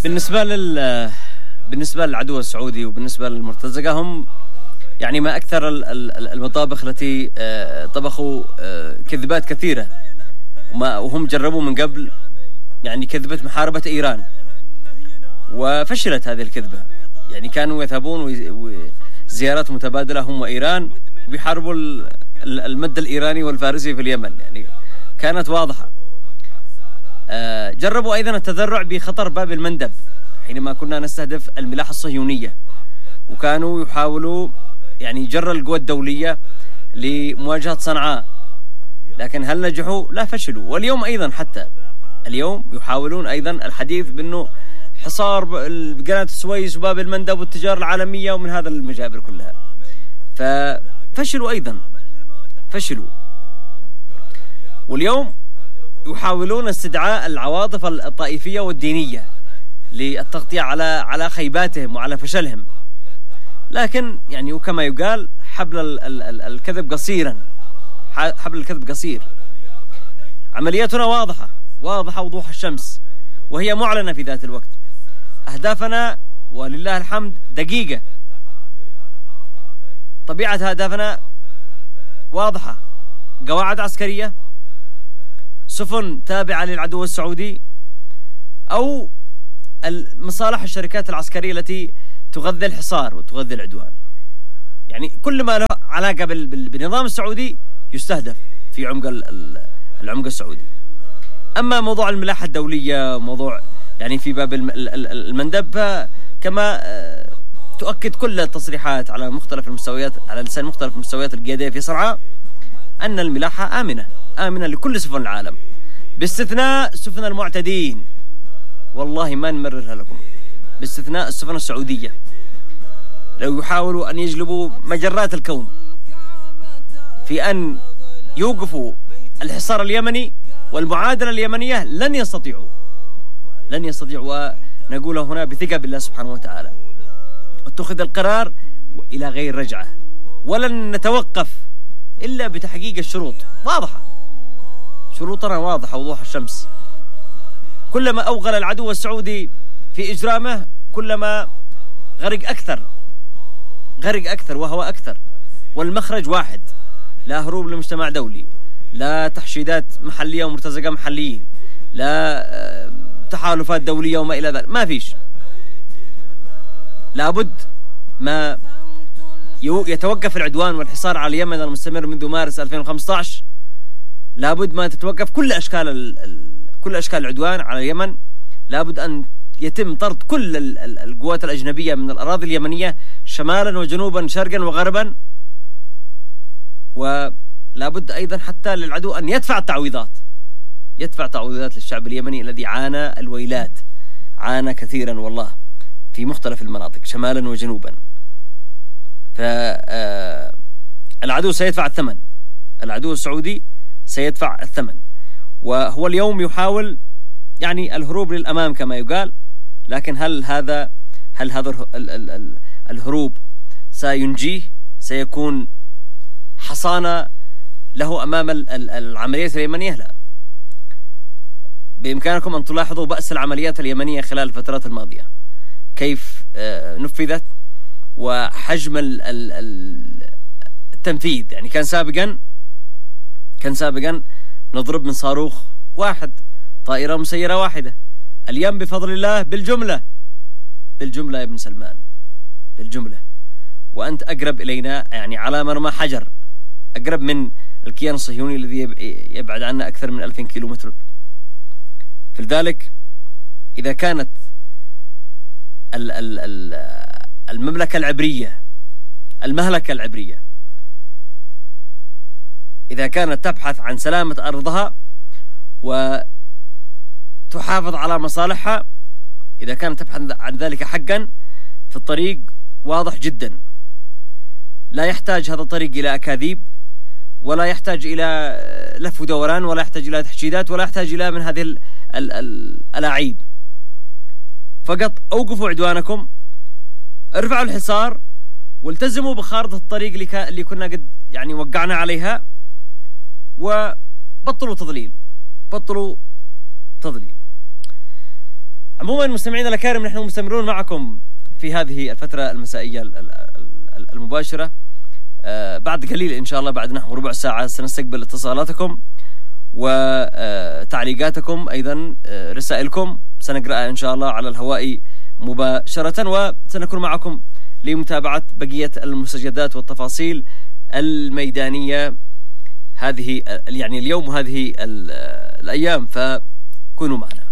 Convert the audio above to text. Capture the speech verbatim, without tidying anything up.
بالنسبة لل بالنسبة للعدو السعودي وبالنسبة للمرتزقة، هم يعني ما أكثر المطابخ التي طبخوا كذبات كثيرة، وهم جربوا من قبل يعني كذبة محاربة إيران وفشلت هذه الكذبة. يعني كانوا يذهبون وزيارات متبادلة هم وإيران وبيحاربوا المد الإيراني والفارسي في اليمن، يعني كانت واضحة. جربوا أيضا التذرع بخطر باب المندب حينما كنا نستهدف الملاحة الصهيونية، وكانوا يحاولوا يعني جر القوى الدولية لمواجهة صنعاء، لكن هل نجحوا؟ لا، فشلوا. واليوم أيضا حتى اليوم يحاولون أيضا الحديث بأنه حصار قناة السويس وباب المندب والتجارة العالمية ومن هذا المجابر كلها، ففشلوا أيضا فشلوا. واليوم يحاولون استدعاء العواطف الطائفية والدينية للتغطية على على خيباتهم وعلى فشلهم، لكن يعني وكما يقال حبل ال ال ال الكذب قصيرا، حبل الكذب قصير. عملياتنا واضحة واضحة وضوح الشمس، وهي معلنة في ذات الوقت. أهدافنا ولله الحمد دقيقة، طبيعة أهدافنا واضحة: قواعد عسكرية، سفن تابعة للعدو السعودي، أو مصالح الشركات العسكرية التي تغذي الحصار وتغذي العدوان. يعني كل ما له علاقة بالنظام السعودي يستهدف في عمق العمق السعودي. أما موضوع الملاحة الدولية، موضوع يعني في باب المندب، كما تؤكد كل التصريحات على مختلف المستويات على لسان مختلف المستويات القيادية في صنعاء أن الملاحة آمنة آمنة لكل سفن العالم باستثناء سفن المعتدين. والله ما نمررها لكم، باستثناء السفن السعودية. لو يحاولوا أن يجلبوا مجرات الكون في أن يوقفوا الحصار اليمني والمعادلة اليمنية لن يستطيعوا لن يستطيعوا ونقول هنا بثقة بالله سبحانه وتعالى. اتخذ القرار إلى غير رجعة، ولن نتوقف إلا بتحقيق الشروط واضحة. شروطنا واضحة وضوح الشمس. كلما أوغل العدو السعودي في إجرامه كلما غرق أكثر غرق أكثر وهو أكثر. والمخرج واحد: لا هروب لمجتمع دولي، لا تحشيدات محلية ومرتزقة محليين، لا تحالفات دولية وما إلى ذلك، ما فيش. لابد ما يتوقف العدوان والحصار على اليمن المستمر منذ مارس ألفين وخمسة عشر. لابد ما تتوقف كل أشكال كل أشكال العدوان على اليمن. لابد أن يتم طرد كل القوات الأجنبية من الأراضي اليمنية شمالا وجنوبا شرقا وغربا. ولابد أيضا حتى للعدو أن يدفع التعويضات يدفع تعويضات للشعب اليمني الذي عانى الويلات، عانى كثيرا والله في مختلف المناطق شمالا وجنوبا. فالعدو سيدفع الثمن، العدو السعودي سيدفع الثمن. وهو اليوم يحاول يعني الهروب للأمام كما يقال، لكن هل هذا هل هذا الهروب سينجيه؟ سيكون حصانة له أمام العمليات اليمنية؟ لا. بإمكانكم أن تلاحظوا بأس العمليات اليمنية خلال الفترات الماضية كيف نفذت وحجم التنفيذ. يعني كان سابقا كان سابقا نضرب من صاروخ واحد، طائرة مسيرة واحدة. اليوم بفضل الله بالجملة بالجملة يا ابن سلمان، بالجملة. وأنت أقرب إلينا يعني على مرمى حجر، أقرب من الكيان الصهيوني الذي يبعد عنا أكثر من ألفين كيلومتر. فلذلك إذا كانت المملكة العبرية المهلكة العبرية إذا كانت تبحث عن سلامة أرضها وتحافظ على مصالحها، إذا كانت تبحث عن ذلك حقا، في الطريق واضح جدا. لا يحتاج هذا الطريق إلى أكاذيب، ولا يحتاج إلى لف ودوران، ولا يحتاج إلى تحشيدات، ولا يحتاج إلى من هذه الألاعيب. فقط أوقفوا عدوانكم، ارفعوا الحصار، والتزموا بخارطة الطريق اللي, كا اللي كنا قد يعني وقعنا عليها، وبطلوا تضليل بطلوا تضليل. عموما مستمعينا الأكارم، نحن مستمرون معكم في هذه الفترة المسائية المباشرة. بعد قليل إن شاء الله، بعد نحو ربع ساعة سنستقبل اتصالاتكم وتعليقاتكم، أيضا رسائلكم سنقرأها إن شاء الله على الهواء مباشرة، وسنكون معكم لمتابعة بقية المستجدات والتفاصيل الميدانية هذه يعني اليوم وهذه الأيام، فكونوا معنا.